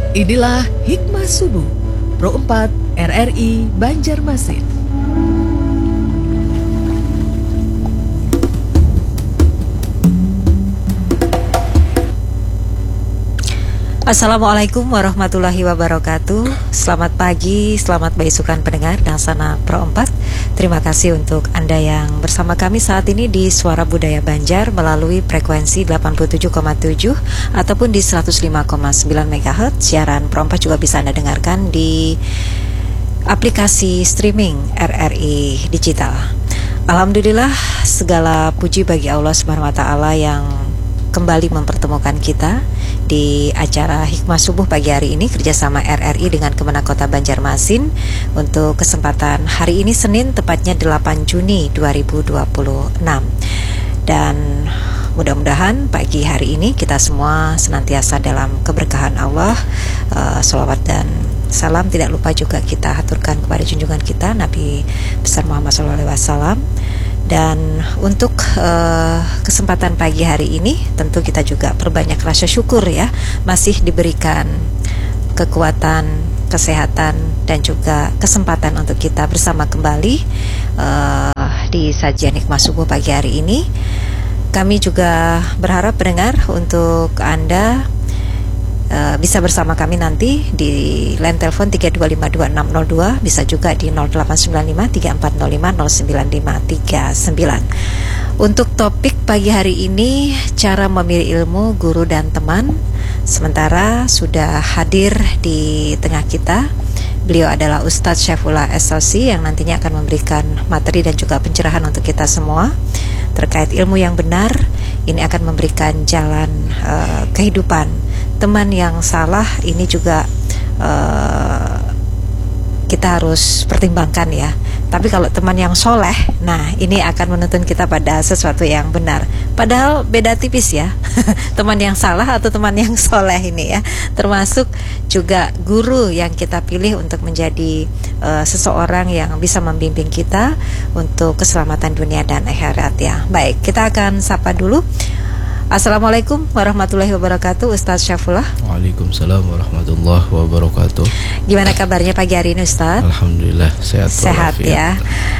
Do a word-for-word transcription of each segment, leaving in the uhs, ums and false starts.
Inilah Hikmah Subuh Pro empat R R I Banjarmasin. Assalamualaikum warahmatullahi wabarakatuh. Selamat pagi, selamat beisukan pendengar Dasana Pro empat. Terima kasih untuk Anda yang bersama kami saat ini di Suara Budaya Banjar melalui frekuensi delapan puluh tujuh koma tujuh ataupun di seratus lima koma sembilan megahertz. Siaran Pro empat juga bisa Anda dengarkan di aplikasi streaming R R I Digital. Alhamdulillah, segala puji bagi Allah Subhanahu wa taala yang kembali mempertemukan kita di acara Hikmah Subuh pagi hari ini kerjasama R R I dengan Kemenak Kota Banjarmasin untuk kesempatan hari ini Senin tepatnya delapan Juni dua ribu dua puluh enam. Dan mudah-mudahan pagi hari ini kita semua senantiasa dalam keberkahan Allah. uh, Salawat dan salam tidak lupa juga kita haturkan kepada junjungan kita Nabi besar Muhammad shallallahu alaihi wasallam. Dan untuk uh, kesempatan pagi hari ini tentu kita juga perbanyak rasa syukur ya, masih diberikan kekuatan, kesehatan dan juga kesempatan untuk kita bersama kembali uh, di sajian Hikmah Subuh pagi hari ini. Kami juga berharap pendengar untuk Anda Uh, bisa bersama kami nanti di line telepon tiga dua lima dua enam nol dua, bisa juga di nol delapan sembilan lima tiga empat nol lima nol sembilan lima tiga sembilan. Untuk topik pagi hari ini, cara memilih ilmu, guru dan teman. Sementara sudah hadir di tengah kita, beliau adalah Ustadz Syaifullah S O C yang nantinya akan memberikan materi dan juga pencerahan untuk kita semua terkait ilmu yang benar. Ini akan memberikan jalan uh, kehidupan. Teman yang salah ini juga uh, kita harus pertimbangkan ya. Tapi kalau teman yang soleh, nah ini akan menuntun kita pada sesuatu yang benar. Padahal beda tipis ya, teman yang salah atau teman yang soleh ini ya. Termasuk juga guru yang kita pilih untuk menjadi uh, seseorang yang bisa membimbing kita untuk keselamatan dunia dan akhirat ya. Baik, kita akan sapa dulu. Assalamualaikum warahmatullahi wabarakatuh, Ustadz Syaifullah. Waalaikumsalam warahmatullahi wabarakatuh. Gimana kabarnya pagi hari ini, Ustadz? Alhamdulillah sehat. Sehat ya.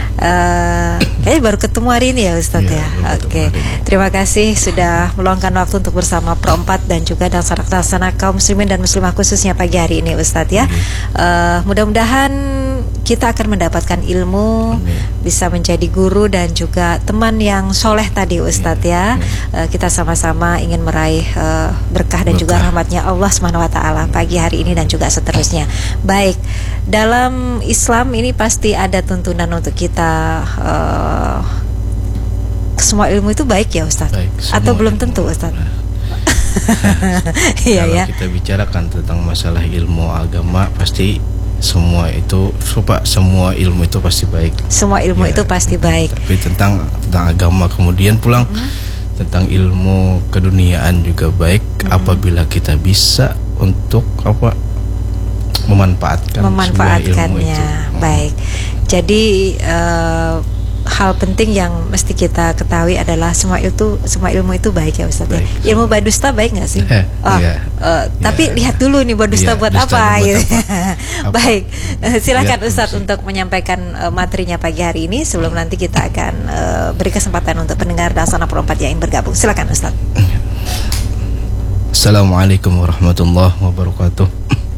Uh, kayaknya baru ketemu hari ini ya, Ustadz ya. ya? Oke. Okay. Terima kasih sudah meluangkan waktu untuk bersama Pro empat dan juga dan sanak laksana kaum muslimin dan muslimah khususnya pagi hari ini, Ustadz ya. Uh, mudah-mudahan kita akan mendapatkan ilmu, Amin. Bisa menjadi guru dan juga teman yang soleh tadi, Ustadz ya. ya. Uh, kita sama-sama ingin meraih uh, berkah dan berkah. juga rahmatnya Allah Subhanahu wa taala pagi hari ini dan juga seterusnya. Baik, dalam Islam ini pasti ada tuntunan untuk kita uh, semua ilmu itu baik ya, Ustadz? Baik, atau belum tentu, Ustadz? Iya ya. Kita bicarakan tentang masalah ilmu agama, pasti semua itu coba semua ilmu itu pasti baik. Semua ilmu ya, itu pasti baik. Tapi tentang tentang agama kemudian pulang hmm. tentang ilmu keduniaan juga baik hmm. apabila kita bisa untuk apa memanfaatkan memanfaatkannya ilmu itu. Baik. Jadi uh, hal penting yang mesti kita ketahui adalah semua itu semua ilmu itu baik ya, Ustaz ya. Ilmu badusta baik nggak sih? Eh, oh, iya. uh, tapi iya. lihat dulu nih badusta iya, buat badusta apa? buat Gitu. apa? Baik, uh, silakan Lihat Ustaz fungsi. untuk menyampaikan uh, materinya pagi hari ini sebelum nanti kita akan uh, beri kesempatan untuk pendengar Dasana Pro empat yang ingin bergabung. Silakan Ustaz. Assalamualaikum warahmatullahi wabarakatuh.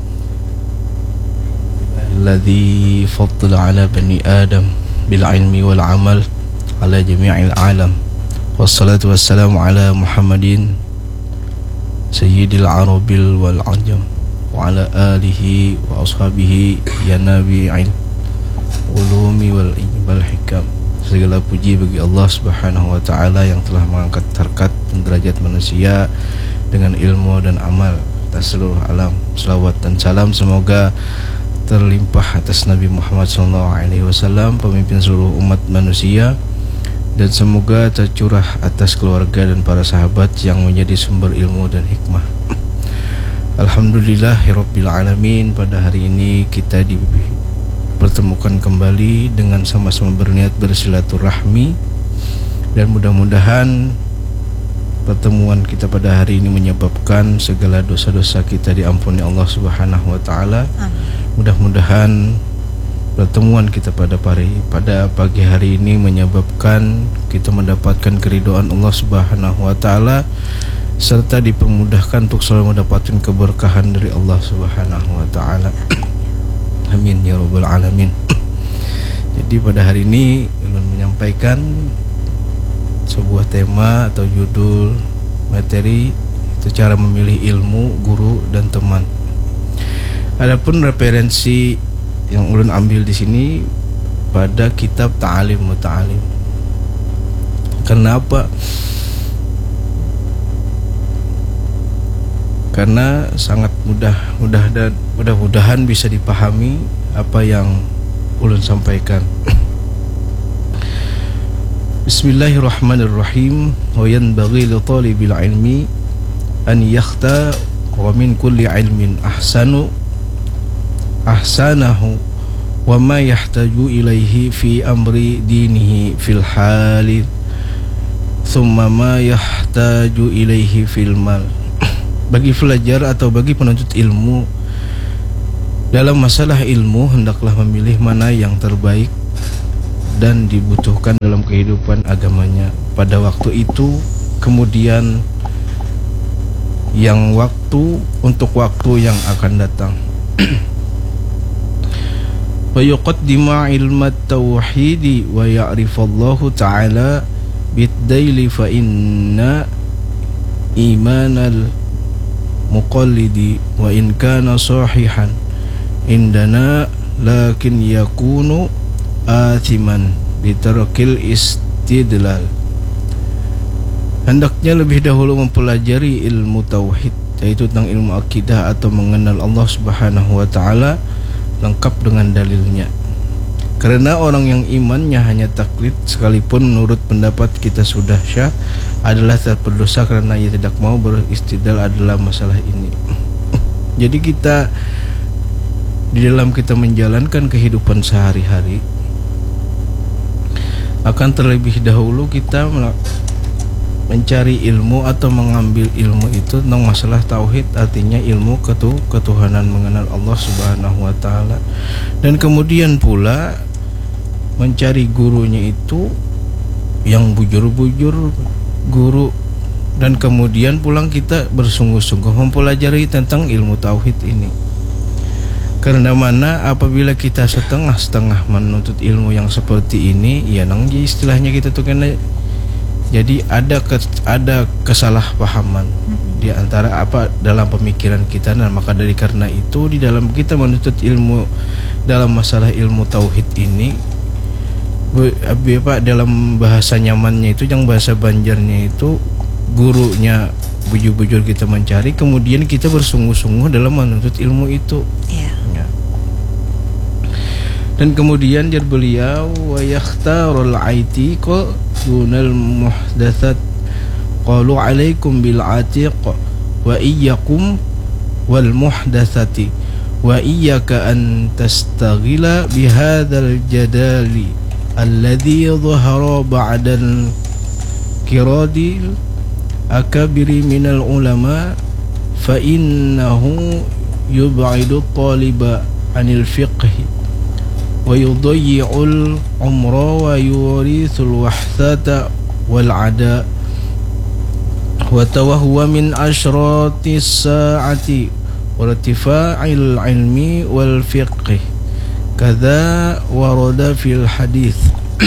Alladzi faddala ala bani Adam bil ilmi wal amal ala jami'il alam. Wassalatu wassalamu ala Muhammadin sayyidil arabil wal ajam wa ala alihi wa ashabihi ya nabi'il ulumi wal ibal hikam. Segala puji bagi Allah Subhanahu wa taala yang telah mengangkat harkat dan derajat manusia dengan ilmu dan amal atas seluruh alam. Selawat dan salam semoga terlimpah atas Nabi Muhammad shallallahu alaihi wasallam, pemimpin seluruh umat manusia, dan semoga tercurah atas keluarga dan para sahabat yang menjadi sumber ilmu dan hikmah. Alhamdulillahirabbil alamin. Pada hari ini kita dipertemukan kembali dengan sama-sama berniat bersilaturahmi, dan mudah-mudahan pertemuan kita pada hari ini menyebabkan segala dosa-dosa kita diampuni Allah Subhanahu wa taala. Mudah-mudahan pertemuan kita pada pagi pada pagi hari ini menyebabkan kita mendapatkan keridhaan Allah Subhanahu wa taala serta dipermudahkan untuk selalu mendapatkan keberkahan dari Allah Subhanahu wa taala. Amin ya rabbal alamin. Jadi pada hari ini ingin menyampaikan sebuah tema atau judul materi itu cara memilih ilmu, guru dan teman. Adapun referensi yang ulun ambil di sini pada kitab Ta'alim Muta'alim. Kenapa? Karena sangat mudah, mudah dan mudah-mudahan bisa dipahami apa yang ulun sampaikan. Bismillahirrahmanirrahim. Wa yanbaghi li talibil ilmi an yakhtara min kulli ilmin ahsanu ahsanahu wa ma yahtaju ilaihi fi amri dinihi fil hali thumma ma yahtaju ilaihi fil mal. Bagi pelajar atau bagi penuntut ilmu dalam masalah ilmu hendaklah memilih mana yang terbaik dan dibutuhkan dalam kehidupan agamanya pada waktu itu, kemudian yang waktu untuk waktu yang akan datang. Wa yuqaddima ilmat tauhidi wa ya'rifallahu ta'ala bid-daili fa inna imanal muqallidi wa in kana sahihan indana lakin yakunu athiman bitarkil istidlal. Hendaknya lebih dahulu mempelajari ilmu tauhid, yaitu tentang ilmu akidah atau mengenal Allah Subhanahu wa taala lengkap dengan dalilnya. Karena orang yang imannya hanya taklid sekalipun menurut pendapat kita sudah syah adalah berdosa karena ia tidak mau beristidlal adalah masalah ini. Jadi kita di dalam kita menjalankan kehidupan sehari-hari akan terlebih dahulu kita mencari ilmu atau mengambil ilmu itu tentang masalah tauhid, artinya ilmu ketu ketuhanan, mengenal Allah Subhanahu wa taala. Dan kemudian pula mencari gurunya itu yang bujur-bujur guru, dan kemudian pulang kita bersungguh-sungguh mempelajari tentang ilmu tauhid ini. Karena mana apabila kita setengah-setengah menuntut ilmu yang seperti ini, ya nang istilahnya kita tuh kena jadi ada ke, ada kesalahpahaman di antara apa dalam pemikiran kita. Nah, maka dari karena itu di dalam kita menuntut ilmu dalam masalah ilmu tauhid ini, Pak, dalam bahasa nyamannya itu, yang bahasa Banjarnya itu, gurunya bujur-bujur kita mencari, kemudian kita bersungguh-sungguh dalam menuntut ilmu itu. Yeah. Ya. Dan kemudian jar beliau wa yakhtarul aitiq dunal muhdatsat qalu alaikum bil atiq wa iyyakum wal muhdatsati wa iyyaka an tastaghila bihadzal jadali alladhi dhahara ba'dal kiradil akabiri minal ulama fa innahu yub'idu taliba anil fiqhi wa yudayyi'ul umra wa yurithul wahsata wal ada wa tawahwa min ashratis sa'ati wa irtifa'il ilmi wal fiqhi kada warada fil hadith.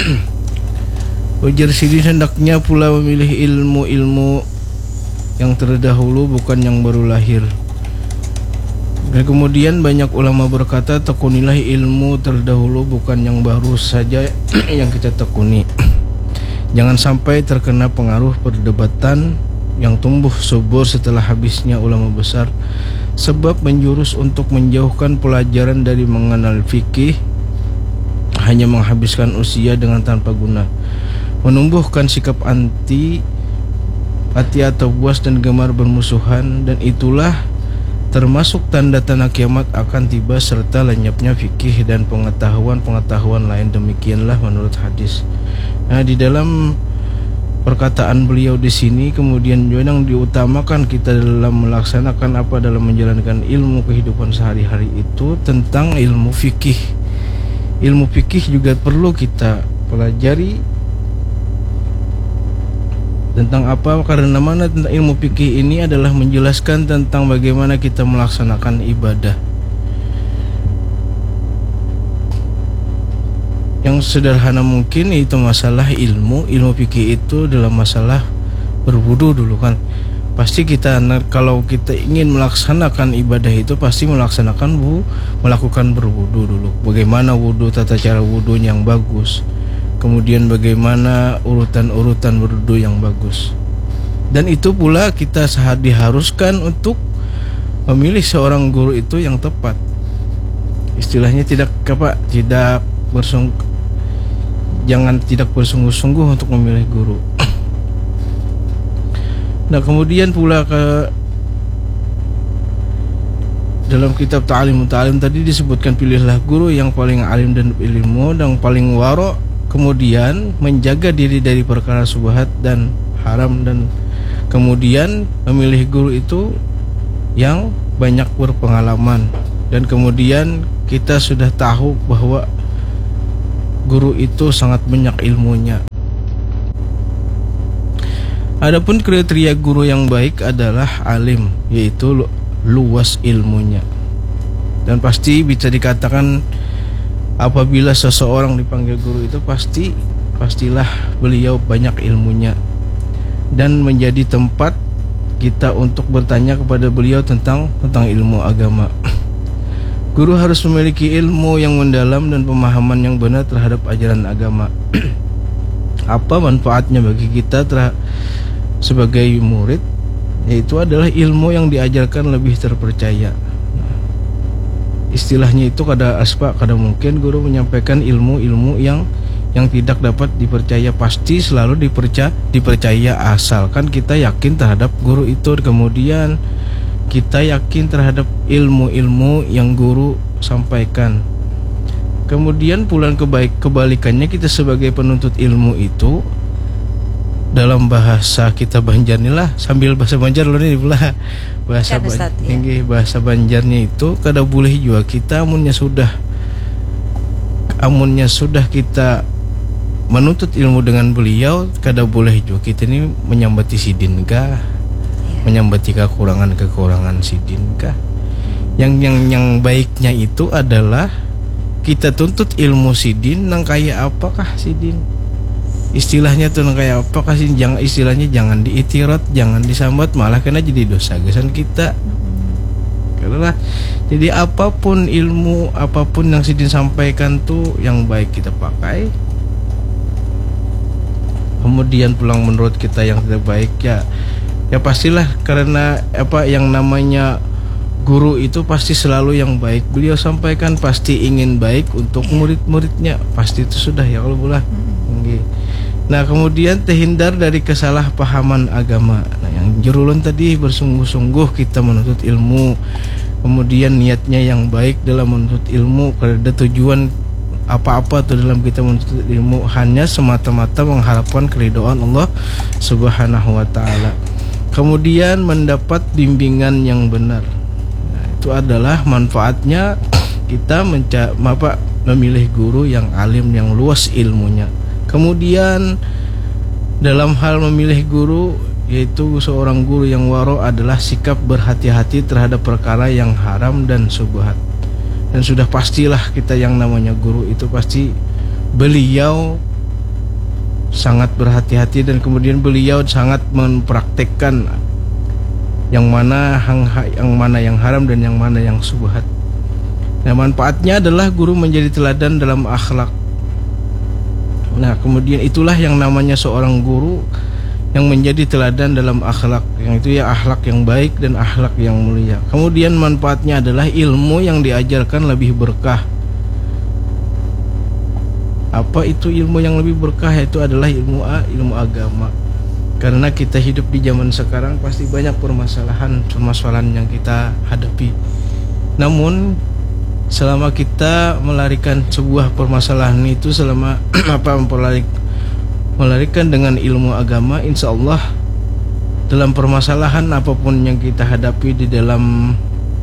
Ujar sini hendaknya pula memilih ilmu-ilmu yang terdahulu, bukan yang baru lahir. Dan kemudian banyak ulama berkata, tekunilah ilmu terdahulu, bukan yang baru saja yang kita tekuni. Jangan sampai terkena pengaruh perdebatan yang tumbuh subur setelah habisnya ulama besar, sebab menjurus untuk menjauhkan pelajaran dari mengenal fikih, hanya menghabiskan usia dengan tanpa guna, menumbuhkan sikap anti hati atau buas dan gemar bermusuhan, dan itulah termasuk tanda-tanda kiamat akan tiba serta lenyapnya fikih dan pengetahuan-pengetahuan lain. Demikianlah menurut hadis. Nah, di dalam perkataan beliau di sini, kemudian yang diutamakan kita dalam melaksanakan apa, dalam menjalankan ilmu kehidupan sehari-hari itu tentang ilmu fikih. Ilmu fikih juga perlu kita pelajari. Tentang apa? Karena mana tentang ilmu fikih ini adalah menjelaskan tentang bagaimana kita melaksanakan ibadah. Yang sederhana mungkin itu masalah ilmu ilmu fikih itu dalam masalah berwudu dulu kan. Pasti kita kalau kita ingin melaksanakan ibadah itu pasti melaksanakan wudu, melakukan berwudu dulu. Bagaimana wudu, tata cara wudu yang bagus. Kemudian bagaimana urutan-urutan berwudu yang bagus. Dan itu pula kita saat diharuskan untuk memilih seorang guru itu yang tepat. Istilahnya tidak apa, tidak bersungguh jangan tidak bersungguh-sungguh untuk memilih guru. Nah, kemudian pula ke dalam kitab Ta'lim Ta'lim tadi disebutkan pilihlah guru yang paling alim dan ilmu dan paling waro, kemudian menjaga diri dari perkara subhat dan haram, dan kemudian memilih guru itu yang banyak berpengalaman, dan kemudian kita sudah tahu bahwa guru itu sangat banyak ilmunya. Adapun kriteria guru yang baik adalah alim, yaitu lu luas ilmunya. Dan pasti bisa dikatakan apabila seseorang dipanggil guru itu pasti pastilah beliau banyak ilmunya dan menjadi tempat kita untuk bertanya kepada beliau tentang tentang ilmu agama. Guru harus memiliki ilmu yang mendalam dan pemahaman yang benar terhadap ajaran agama. Apa manfaatnya bagi kita sebagai murid? Yaitu adalah ilmu yang diajarkan lebih terpercaya. Nah, istilahnya itu kada aspa, kada mungkin guru menyampaikan ilmu-ilmu yang yang tidak dapat dipercaya. Pasti selalu dipercaya, dipercaya asalkan kita yakin terhadap guru itu. Kemudian kita yakin terhadap ilmu-ilmu yang guru sampaikan. Kemudian pulang kebaik kebalikannya, kita sebagai penuntut ilmu itu dalam bahasa kita Banjar lah, sambil bahasa Banjar loh nih pula bahasa Banjar, ya. Bahasa Banjarnya itu kada boleh juga kita amunnya sudah amunnya sudah kita menuntut ilmu dengan beliau, kada boleh juga kita ini menyambati sidin kah, menyambati kekurangan-kekurangan sidin kah. Yang yang yang baiknya itu adalah kita tuntut ilmu sidin nang kayak apakah sidin. Istilahnya tuh nang kayak apakah sidin, jangan istilahnya jangan diitirat, jangan disambat, malah kena jadi dosa gesan kita. Karena jadi apapun ilmu, apapun yang sidin sampaikan tuh yang baik kita pakai. Kemudian pulang menurut kita yang tidak baik ya ya pastilah, karena apa yang namanya guru itu pasti selalu yang baik. Beliau sampaikan pasti ingin baik untuk murid-muridnya, pasti itu sudah ya kalau boleh. Nah, kemudian terhindar dari kesalahpahaman agama. Nah, yang jurulun tadi bersungguh-sungguh kita menuntut ilmu, kemudian niatnya yang baik dalam menuntut ilmu, karena tujuan apa-apa tuh dalam kita menuntut ilmu hanya semata-mata mengharapkan keridhaan Allah Subhanahu wa taala. Kemudian mendapat bimbingan yang benar. Nah, itu adalah manfaatnya kita menca- apa, memilih guru yang alim, yang luas ilmunya. Kemudian dalam hal memilih guru, yaitu seorang guru yang waro adalah sikap berhati-hati terhadap perkara yang haram dan subhat. Dan sudah pastilah kita yang namanya guru itu pasti beliau sangat berhati-hati, dan kemudian beliau sangat mempraktekkan yang mana yang, yang mana yang haram dan yang mana yang subhat. Nah, manfaatnya adalah guru menjadi teladan dalam akhlak. Nah, kemudian itulah yang namanya seorang guru yang menjadi teladan dalam akhlak, yang itu ya akhlak yang baik dan akhlak yang mulia. Kemudian manfaatnya adalah ilmu yang diajarkan lebih berkah. Apa itu ilmu yang lebih berkah? Itu adalah ilmu ilmu agama. Karena kita hidup di zaman sekarang pasti banyak permasalahan permasalahan yang kita hadapi. Namun selama kita melarikan sebuah permasalahan itu, selama apa memperlari melarikan dengan ilmu agama, insya Allah dalam permasalahan apapun yang kita hadapi di dalam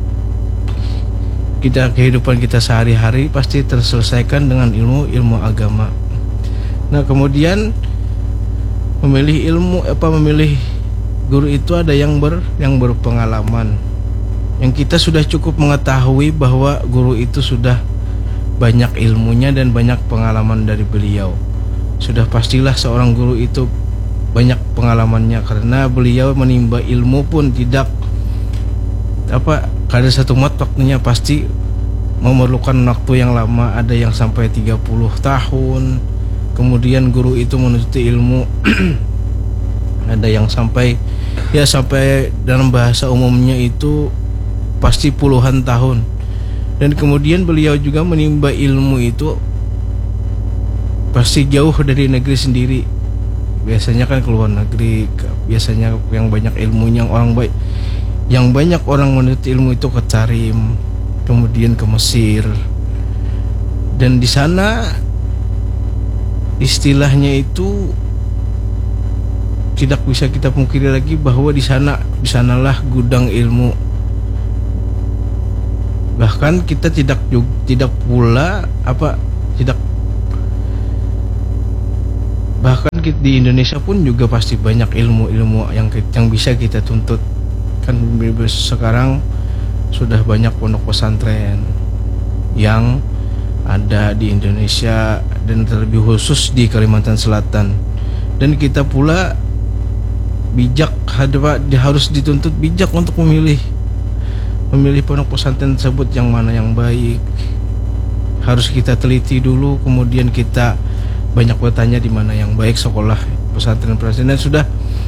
kita kehidupan kita sehari-hari pasti terselesaikan dengan ilmu ilmu agama. Nah, kemudian memilih ilmu apa memilih guru itu ada yang ber yang berpengalaman, yang kita sudah cukup mengetahui bahwa guru itu sudah banyak ilmunya dan banyak pengalaman dari beliau. Sudah pastilah seorang guru itu banyak pengalamannya, karena beliau menimba ilmu pun tidak apa kada satu mat waktunya, pasti memerlukan waktu yang lama, ada yang sampai tiga puluh tahun. Kemudian guru itu menuntut ilmu ada yang sampai ya sampai dalam bahasa umumnya itu pasti puluhan tahun. Dan kemudian beliau juga menimba ilmu itu pasti jauh dari negeri sendiri. Biasanya kan keluar negeri, biasanya yang banyak ilmunya orang baik, yang banyak orang menuntut ilmu itu ke Tarim, kemudian ke Mesir. Dan di sana istilahnya itu tidak bisa kita pungkiri lagi bahwa di sana di sanalah gudang ilmu. Bahkan kita tidak tidak pula apa tidak bahkan di Indonesia pun juga pasti banyak ilmu-ilmu yang yang bisa kita tuntut. Kan sekarang sudah banyak pondok pesantren yang ada di Indonesia dan terlebih khusus di Kalimantan Selatan. Dan kita pula bijak, harus dituntut bijak untuk memilih memilih pondok pesantren tersebut yang mana yang baik. Harus kita teliti dulu, kemudian kita banyak bertanya di mana yang baik sekolah pesantren-pesantren. Dan sudah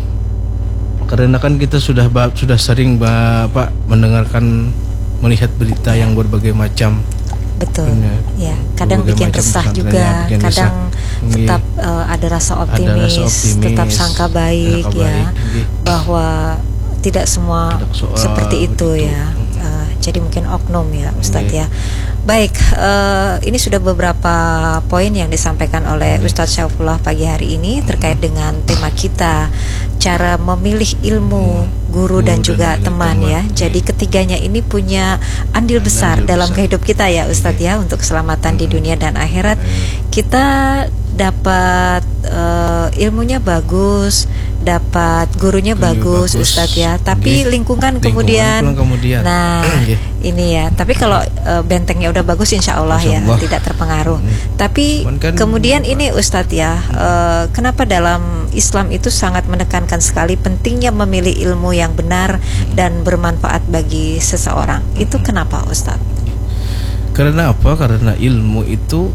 karena kan kita sudah sudah sering Bapak mendengarkan, melihat berita yang berbagai macam. Betul. Benar. Ya, kadang bikin resah juga, bikin kadang resah. tetap uh, ada rasa optimis, ada rasa optimis, tetap sangka baik sangka ya, baik, bahwa tidak semua tidak soal seperti itu begitu. ya. Uh, jadi mungkin oknum ya, Ustadz Okay. ya. Baik, uh, ini sudah beberapa poin yang disampaikan oleh Ustadz Syaifullah pagi hari ini terkait dengan tema kita, cara memilih ilmu, guru, Guru dan dan juga juga teman, teman. ya. Jadi ketiganya ini punya andil besar Andil dalam besar. kehidup kita ya Ustadz ya, untuk keselamatan di dunia dan akhirat. Kita dapat uh, ilmunya bagus, dapat gurunya Gurunya bagus, bagus. Ustadz ya. Tapi Nggih. lingkungan, Lingkungan kemudian, pulang kemudian. nah Nggih. ini ya. Tapi kalau uh, bentengnya udah bagus, insya Allah Insya ya Allah. tidak terpengaruh. Hmm. Tapi Cuman kan, kemudian apa? ini Ustadz ya, uh, kenapa dalam Islam itu sangat menekankan sekali pentingnya memilih ilmu yang benar dan bermanfaat bagi seseorang. Itu kenapa Ustadz? Karena apa? Karena ilmu itu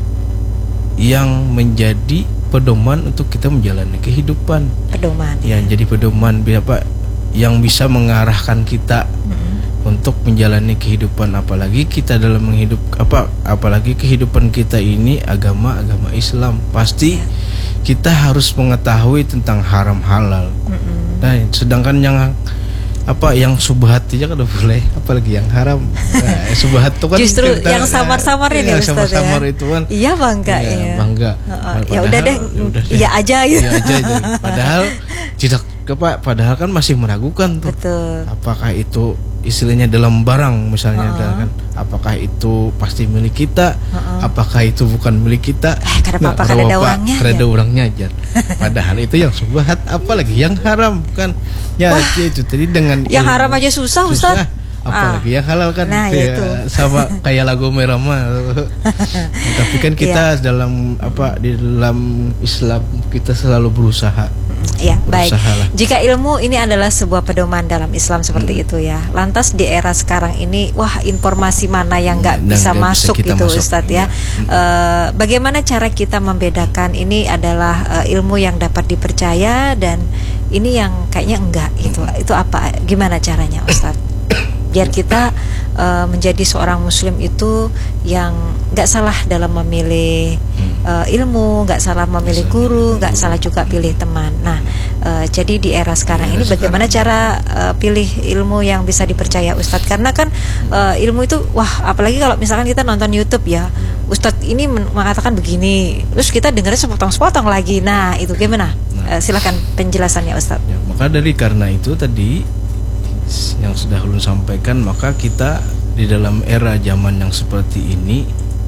yang menjadi pedoman untuk kita menjalani kehidupan. Pedoman. Ya, jadi pedoman apa yang bisa mengarahkan kita Mm-mm. untuk menjalani kehidupan, apalagi kita dalam menghidup apa apalagi kehidupan kita ini agama agama Islam. Pasti kita harus mengetahui tentang haram halal. Mm-mm. Nah, sedangkan yang apa yang subhat aja kan udah boleh, apalagi yang haram. Nah, subhat itu kan Justru kita- yang samar-samarnya ya, nih Ustadz samar-samar ya. itu kan. Iya bangga Ya, ya. bangga. Heeh. Padahal- Ya udah deh, ya udah deh. iya aja gitu. Iya aja itu. Padahal tidak apa padahal kan masih meragukan tuh. Betul. Apakah itu istilahnya dalam barang misalnya Uh-uh. kan, apakah itu pasti milik kita, Uh-uh. apakah itu bukan milik kita. Eh, kada apa-apa, kada ada orangnya kada aja. orangnya aja. Padahal itu yang subhat, apalagi yang haram kan. Ya itu tadi dengan Yang ilmu. haram aja susah, Ustadz. Apalagi yang halal kan. Nah, Ya, itu. sama kayak lagu merah mah. Tapi kan kita dalam apa di dalam Islam kita selalu berusaha. Ya, baik. Berusahalah. Jika ilmu ini adalah sebuah pedoman dalam Islam seperti Hmm. itu ya. Lantas di era sekarang ini, wah informasi mana yang nggak Dan bisa nggak bisa masuk kita gitu masuk. Ustadz ya. Iya. Eh, bagaimana cara kita membedakan ini adalah eh, ilmu yang dapat dipercaya dan ini yang kayaknya enggak gitu. Hmm. Itu apa? Gimana caranya Ustadz? Biar kita uh, menjadi seorang muslim itu yang nggak salah dalam memilih uh, ilmu, nggak salah memilih guru, nggak salah juga pilih teman. Nah, uh, jadi di era sekarang Di era ini bagaimana cara uh, pilih ilmu yang bisa dipercaya Ustadz? Karena kan uh, ilmu itu, wah, apalagi kalau misalkan kita nonton YouTube ya, Ustadz ini men- mengatakan begini, terus kita dengarnya sepotong-sepotong lagi. Nah itu gimana? Nah. Uh, silakan penjelasannya Ustadz. Ya, maka dari karena itu tadi yang sudah ulun sampaikan, maka kita di dalam era zaman yang seperti ini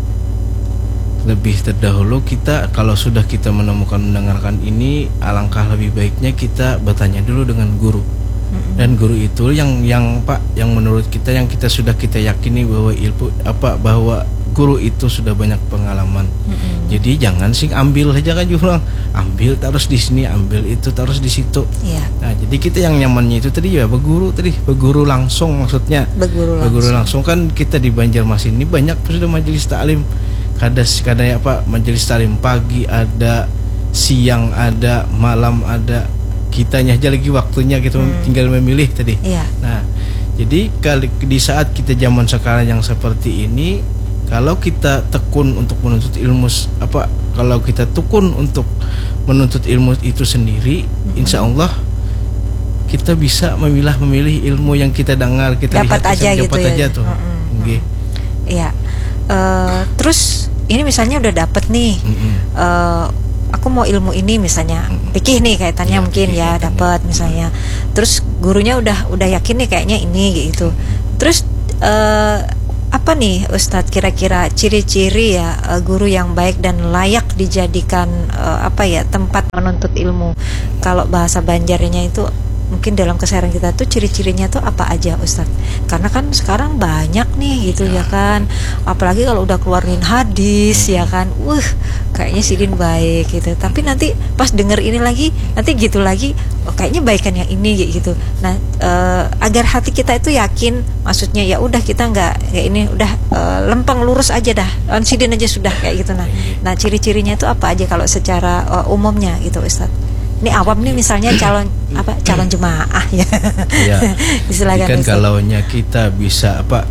lebih terdahulu kita kalau sudah kita menemukan mendengarkan ini, alangkah lebih baiknya kita bertanya dulu dengan guru. Mm-hmm. Dan guru itu yang yang Pak yang menurut kita yang kita sudah kita yakini bahwa ilmu apa bahwa guru itu sudah banyak pengalaman. Mm-hmm. Jadi jangan sih ambil saja kan juga ambil taruh di sini, ambil itu taruh di situ. Yeah. Nah, jadi kita yang nyamannya itu tadi ya berguru tadi, berguru langsung maksudnya. Berguru langsung. Berguru langsung kan kita di Banjarmasin ini banyak sudah majelis taklim. Kada kada apa majelis taklim pagi ada, siang ada, malam ada. Kitanya aja lagi waktunya kita hmm. tinggal memilih tadi. Iya. Nah, jadi kali di saat kita zaman sekarang yang seperti ini, kalau kita tekun untuk menuntut ilmu apa kalau kita tekun untuk menuntut ilmu itu sendiri, hmm. insya Allah kita bisa memilah memilih ilmu yang kita dengar, kita dapat lihat aja gitu dapat ya. aja tuh. Hmm. Okay. Iya. Uh, terus ini misalnya udah dapet nih. Hmm. Uh, aku mau ilmu ini misalnya, fikih nih kaitannya ya, mungkin ya dapat misalnya. Terus gurunya udah udah yakin nih kayaknya ini gitu. Terus uh, apa nih Ustadz kira-kira ciri-ciri ya uh, guru yang baik dan layak dijadikan uh, apa ya tempat menuntut ilmu. Kalau bahasa Banjarnya itu mungkin dalam keseharian kita tuh ciri-cirinya tuh apa aja Ustadz? Karena kan sekarang banyak nih gitu ya, ya kan. Apalagi kalau udah keluarin hadis ya kan. Wah, kayaknya Sidin baik gitu. Tapi nanti pas denger ini lagi, nanti gitu lagi, oh, kayaknya baikan yang ini gitu. Nah, e, agar hati kita itu yakin, maksudnya ya udah kita nggak kayak ini udah e, lempeng lurus aja dah. On Sidin aja sudah kayak gitu nah. Nah, ciri-cirinya itu apa aja kalau secara e, umumnya gitu Ustadz? Ini awam nih misalnya calon apa calon jemaah ya. Iya. Silakan. Kan kalaunya kita bisa apa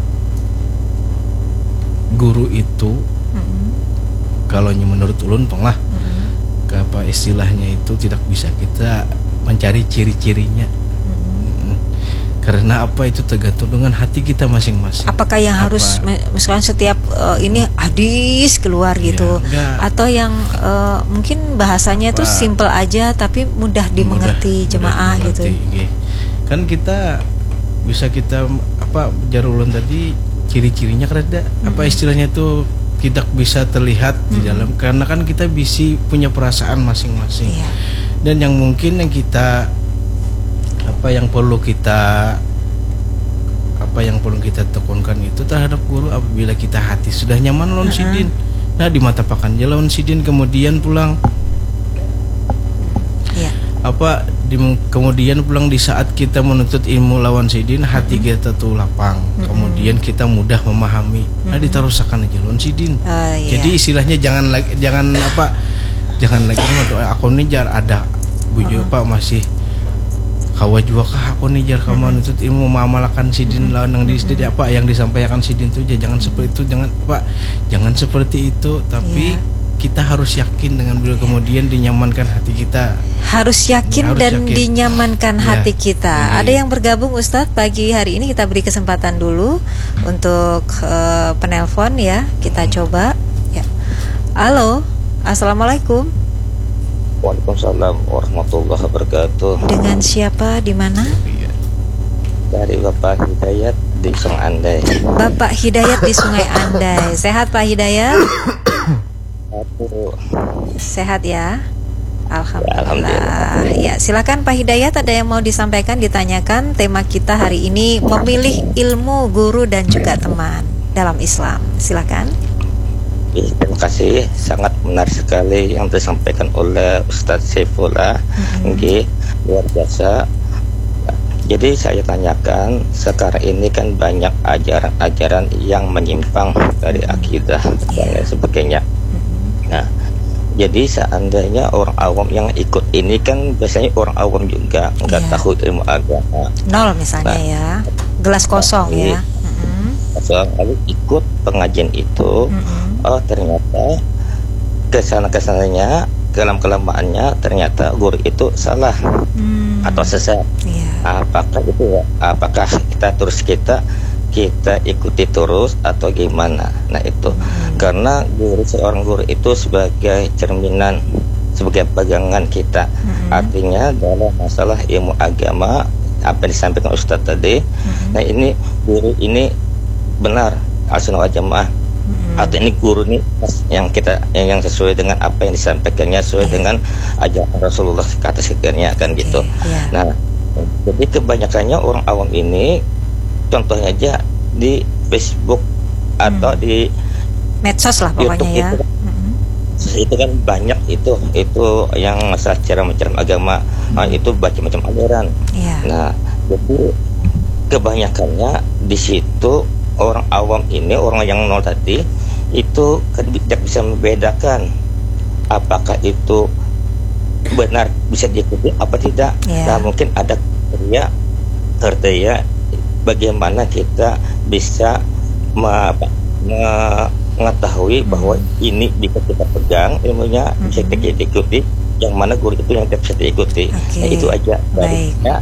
guru itu mm-hmm. kalaunya menurut ulun penglah mm-hmm. apa istilahnya itu tidak bisa kita mencari ciri-cirinya. Mm-hmm. Karena apa itu tergantung dengan hati kita masing-masing. Apakah yang apa? Harus misalkan setiap uh, ini hadis keluar gitu ya, atau yang uh, mungkin bahasanya itu simple aja tapi mudah dimengerti mudah, jemaah mudah dimengerti, gitu. Okay. Kan kita bisa kita apa jarulun tadi ciri-cirinya karena hmm. apa istilahnya itu tidak bisa terlihat hmm. di dalam karena kan kita bisa punya perasaan masing-masing. Yeah. Dan yang mungkin yang kita apa yang perlu kita apa yang perlu kita tekunkan itu terhadap guru apabila kita hati sudah nyaman lawan uh-huh. sidin. Nah di mata pakan aja lawan sidin kemudian pulang yeah. apa di, kemudian pulang di saat kita menuntut ilmu lawan sidin hati uh-huh. kita tuh lapang uh-huh. kemudian kita mudah memahami. Uh-huh. Nah ditaruhkan aja lawan sidin. Uh, yeah. Jadi istilahnya jangan lagi jangan apa jangan lagi aku nih jar ada bujo uh-huh. Pak masih kawa juga kah aku nih jar kamu nuntut ilmu mengamalkan sidin lawan yang di sidin apa yang disampaikan sidin itu jangan seperti itu jangan Pak jangan seperti itu tapi yeah. kita harus yakin dengan beliau kemudian dinyamankan hati kita harus yakin ya, harus dan yakin. dinyamankan yeah. hati kita yeah. Ada yang bergabung Ustadz pagi hari ini kita beri kesempatan dulu untuk uh, penelpon ya kita hmm. coba ya halo assalamualaikum. Waalaikumsalam warahmatullahi wabarakatuh. Dengan siapa di mana? Dari Bapak Hidayat di Sungai Andai. Bapak Hidayat di Sungai Andai. Sehat Pak Hidayat? Aku. Sehat ya? Alhamdulillah. Ya, alhamdulillah. Ya, silakan Pak Hidayat ada yang mau disampaikan ditanyakan tema kita hari ini memilih ilmu guru dan juga teman dalam Islam. Silakan. Terima kasih, sangat menarik sekali yang disampaikan oleh Ustadz Saifullah. Mm-hmm. Okay, luar biasa. Jadi saya tanyakan, sekarang ini kan banyak ajaran-ajaran yang menyimpang dari akidah dan lain sebagainya. Mm-hmm. Nah, jadi seandainya orang awam yang ikut ini kan biasanya orang awam juga nggak yeah. tahu ilmu agama. Nol misalnya nah, ya, gelas kosong nah, ya. Soal lalu ikut pengajian itu, mm-hmm. oh ternyata kesana-kesananya, kelam-kelamaannya ternyata guru itu salah mm. atau sesat. Yeah. Apakah itu ya? Apakah kita terus kita kita ikuti terus atau gimana? Nah itu hmm. karena guru seorang guru itu sebagai cerminan, sebagai pegangan kita. Hmm. Artinya dalam masalah ilmu agama apa yang disampaikan Ustadz tadi, hmm. nah ini guru ini benar Ahlussunnah wal Jamaah. Hmm. Atau ini guru ini yang kita yang, yang sesuai dengan apa yang disampaikannya, sesuai yeah. dengan ajaran Rasulullah kata sekiannya kan okay. gitu. Yeah. Nah, jadi kebanyakannya orang awam ini, contohnya aja di Facebook atau hmm. di medsos lah pokoknya ya. Itu, hmm. itu kan banyak itu itu yang masalah cara macam agama, hmm. nah, itu baca macam aliran. Yeah. Nah, jadi kebanyakannya di situ orang awam ini, orang yang nol tadi itu kan tidak bisa membedakan apakah itu benar bisa diikuti apa tidak. Yeah. Nah mungkin ada kriteria kriteria bagaimana kita bisa me, me, mengetahui mm. bahwa ini bisa kita pegang ilmunya, mm-hmm. bisa kita ikuti, yang mana guru itu yang tidak bisa diikuti. Okay. Nah, itu aja dari ya.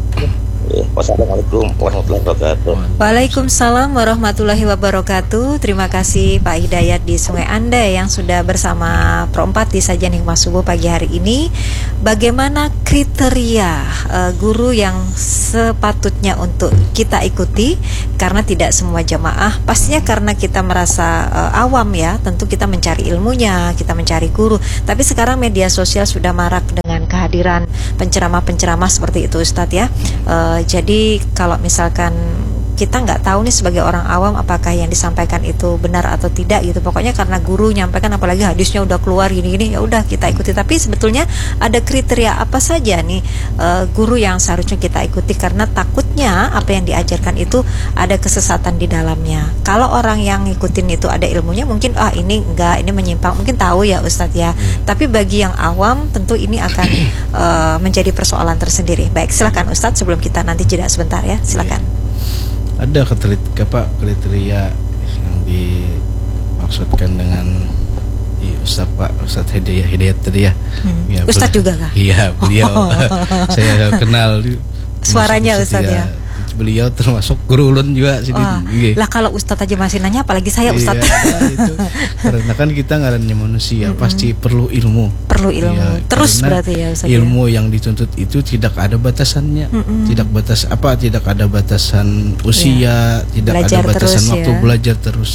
Wassalamualaikum warahmatullahi wabarakatuh. Waalaikumsalam warahmatullahi wabarakatuh. Terima kasih Pak Hidayat di Sungai Andai yang sudah bersama Pro empat di Sajian Hikmah Subuh pagi hari ini. Bagaimana kriteria uh, guru yang sepatutnya untuk kita ikuti? Karena tidak semua jamaah, pastinya karena kita merasa uh, awam ya, tentu kita mencari ilmunya, kita mencari guru. Tapi sekarang media sosial sudah marak dengan kehadiran penceramah-penceramah seperti itu Ustadz ya. Uh, jadi kalau misalkan kita nggak tahu nih sebagai orang awam apakah yang disampaikan itu benar atau tidak gitu, pokoknya karena guru nyampaikan apalagi hadisnya udah keluar gini-gini, ya udah kita ikuti. Tapi sebetulnya ada kriteria apa saja nih uh, guru yang seharusnya kita ikuti, karena takutnya apa yang diajarkan itu ada kesesatan di dalamnya. Kalau orang yang ngikutin itu ada ilmunya, mungkin ah ini enggak, ini menyimpang, mungkin tahu ya Ustadz ya. Tapi bagi yang awam tentu ini akan uh, menjadi persoalan tersendiri. Baik, silakan Ustadz sebelum kita nanti jeda sebentar ya, silakan. Ada kriteria apa kriteria yang dimaksudkan dengan di Ustaz Pak Ustaz Hidayat Hidayat tadi ya. Hmm. Ya Ustaz juga kah? Iya, beliau saya kenal suaranya Ustaz ya. Beliau termasuk guru ulun juga sini. Oh, lah kalau Ustadz aja masih nanya, apalagi saya Ustadz. Iya, itu. Karena kan kita ngarannya manusia, mm-hmm. pasti perlu ilmu. Perlu ilmu. Ya, terus berarti ya Ustadz. Ilmu ya? Yang dituntut itu tidak ada batasannya, mm-hmm. tidak batas apa, tidak ada batasan usia, ya. tidak belajar ada batasan waktu ya. Belajar terus.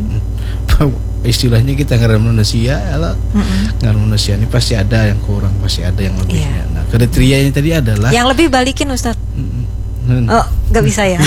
Mm-hmm. Istilahnya kita ngaran manusia, ala mm-hmm. ngaran manusia ini pasti ada yang kurang, pasti ada yang lebihnya. Yeah. Nah, kriteria ini tadi adalah yang lebih balikin Ustadz. Mm-hmm. Oh, nggak bisa ya?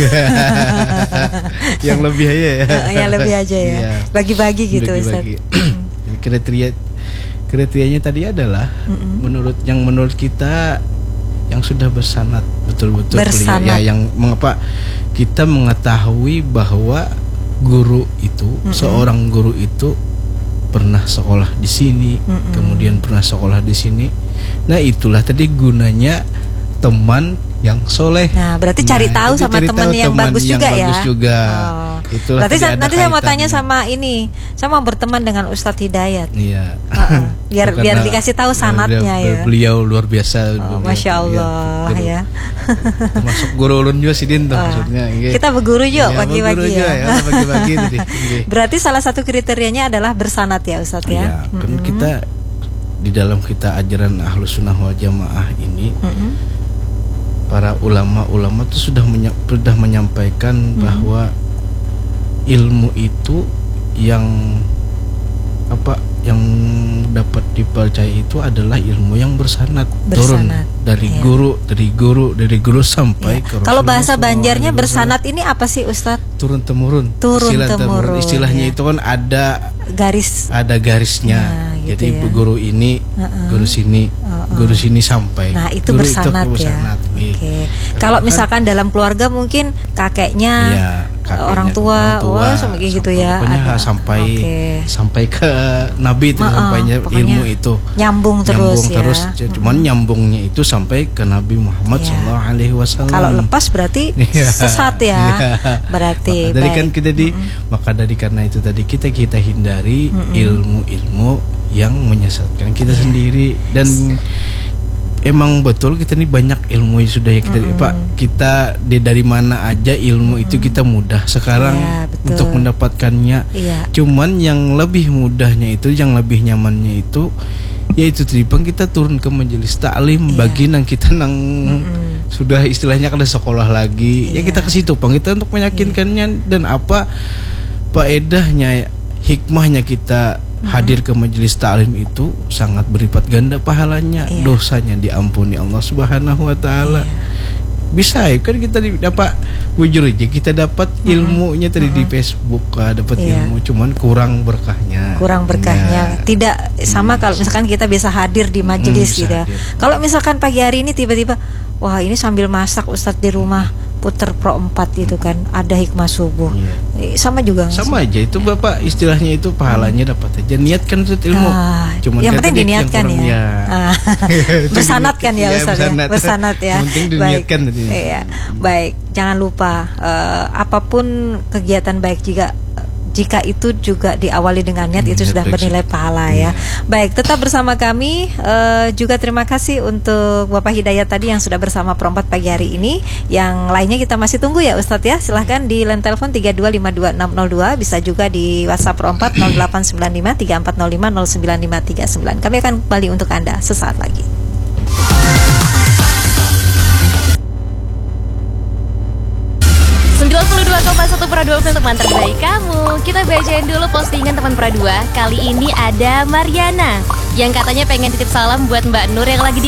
Yang lebih aja ya. Yang lebih aja ya. Bagi-bagi gitu Ustaz. Kriteria kriterianya tadi adalah mm-hmm. menurut yang menurut kita yang sudah bersanad betul-betul bersanad. Ya, yang mengapa kita mengetahui bahwa guru itu mm-hmm. seorang guru itu pernah sekolah di sini, mm-hmm. kemudian pernah sekolah di sini. Nah, itulah tadi gunanya teman yang soleh. Nah, berarti cari nah, tahu sama teman yang teman bagus yang juga bagus ya. Juga. Oh. Itulah berarti sa- nanti saya mau tanya sama ini, sama berteman dengan Ustadz Hidayat. Iya. Uh-uh. Biar Karena biar dikasih tahu sanadnya ya. Beliau luar biasa. Oh, Masya Allah ya. Termasuk guru ulun juga sidin tuh maksudnya. Kita berguru yuk ya, pagi-pagi ya. ya pagi-pagi tadi. Berarti salah satu kriterianya adalah bersanad ya Ustadz ya. Iya. Kan mm-hmm. kita di dalam kita ajaran Ahlussunnah wal Jamaah ini. Mm-hmm. Para ulama-ulama itu sudah menya- sudah menyampaikan hmm. bahwa ilmu itu yang apa yang dapat dipercayai itu adalah ilmu yang bersanad, turun dari ya. guru dari guru dari guru sampai ya. ke Rasulullah. Kalau bahasa Banjarnya bersanad ini apa sih Ustadz? Turun temurun. Turun Istilah temurun. Istilahnya ya. Itu kan ada garis, ada garisnya. Ya. Gitu jadi ya. Guru ini, uh-uh. guru sini, uh-uh. guru sini sampai. Nah itu guru bersanad itu ya. Oke. Okay. Kalau misalkan dalam keluarga mungkin kakeknya, ya, kakeknya orang tua, orang tua oh, sama gitu ya. Ada. Sampai okay. sampai ke Nabi itu uh-uh. sampainya ilmu itu. Nyambung terus nyambung ya. terus. Cuman uh-huh. nyambungnya itu sampai ke Nabi Muhammad yeah. Shallallahu Alaihi Wasallam. Kalau lepas berarti sesat ya. Berarti. Maka dari kan kita di, uh-uh. maka dari karena itu tadi kita kita hindari uh-uh. ilmu-ilmu yang menyesatkan kita yeah. sendiri dan emang betul kita nih banyak ilmu yang sudah ya kita Mm-mm. Pak, kita di dari mana aja ilmu Mm-mm. itu kita mudah sekarang Ya, betul. untuk mendapatkannya. Iya. Cuman yang lebih mudahnya itu, yang lebih nyamannya itu yaitu tadi Bang, kita turun ke majelis taklim. Iya. Bagi nang kita nang Mm-mm. sudah istilahnya kada sekolah lagi, ya Iya. kita ke situ Bang, kita untuk meyakinkannya. Dan apa faedahnya, hikmahnya kita hadir ke majelis taklim itu sangat berlipat ganda pahalanya. Iya. Dosanya diampuni Allah Subhanahu wa taala. Iya. Bisa ya kan kita di- dapat bujur aja kita dapat ilmunya tadi di Facebook, ah, dapat Iya. ilmu, cuman kurang berkahnya. Kurang berkahnya. Ya. Tidak sama kalau misalkan kita bisa hadir di majelis Hmm, gitu ya. bisa hadir. Kalau misalkan pagi hari ini tiba-tiba, wah ini sambil masak Ustadz di rumah puter pro empat gitu kan, ada hikmah subuh. Eh, Sama juga. nggak Sama sih? aja itu Bapak, istilahnya itu pahalanya dapat aja. Niatkan itu ilmu. Ah, Cuman yang kan penting tadi yang diniatkan kurang, ya. Ah. Bersanatkan ya Iya, Ustaz ya. bersanat. Bersanat ya. Yang penting Baik. diniatkan tadi. Iya. Baik, jangan lupa eh, apapun kegiatan baik jika jika itu juga diawali dengan niat Hmm, itu sudah niat baik. bernilai pahala Iya. ya. Baik, tetap bersama kami. Eh, juga terima kasih untuk Bapak Hidayat tadi yang sudah bersama Perempat pagi hari ini. Yang lainnya kita masih tunggu ya Ustadz ya. Silahkan di line telepon tiga dua lima dua enam nol dua, bisa juga di WhatsApp Perempat nol delapan sembilan lima tiga empat nol lima nol sembilan lima tiga sembilan. Kami akan kembali untuk Anda sesaat lagi. sembilan puluh dua koma satu Pradua untuk teman terbaik kamu. Kita bacain dulu postingan teman Pradua. Kali ini ada Mariana yang katanya pengen titip salam buat Mbak Nur yang lagi di